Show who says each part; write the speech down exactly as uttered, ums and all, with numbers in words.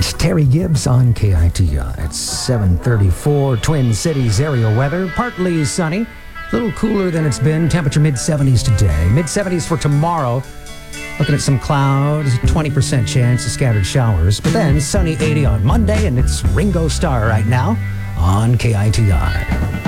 Speaker 1: Terry Gibbs on K I T I. It's seven thirty-four. Twin Cities area weather. Partly sunny. A little cooler than it's been. Temperature mid seventies today. mid seventies for tomorrow. Looking at some clouds. twenty percent chance of scattered showers. But then sunny eighty on Monday. And it's Ringo Starr right now on K I T I.